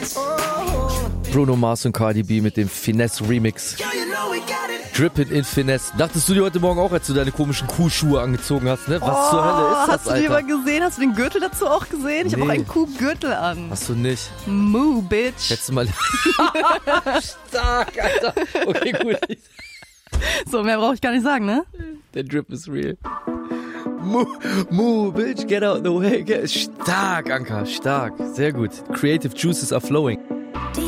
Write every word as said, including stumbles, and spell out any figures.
Bruno Mars und Cardi B mit dem Finesse Remix. Drippin' in Finesse. Dachtest du dir heute Morgen auch, als du deine komischen Kuhschuhe angezogen hast, ne? Was oh, zur Hölle ist das, hast du Alter? die mal gesehen? Hast du den Gürtel dazu auch gesehen? Ich Nee. habe auch einen Kuhgürtel an. Hast du nicht. Moo, bitch. Letztes Mal. Stark, Alter. Okay, gut. So, mehr brauche ich gar nicht sagen, ne? Der Drip ist real. Moo, moo, bitch, get out the way. Get. Stark, Anka, stark. Sehr gut. Creative juices are flowing.